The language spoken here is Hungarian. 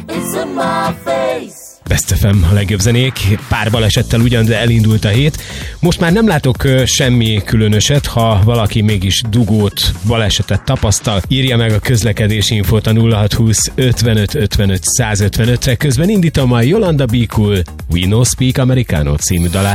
Best FM, a legjobb zenék, pár balesettel ugyan, de elindult a hét. Most már nem látok semmi különöset, ha valaki mégis dugót, balesetet tapasztal, írja meg a közlekedési infót a 0620 55 55 155-re. Közben indítom a Yolanda Be Cool We No Speak Americano című dalát.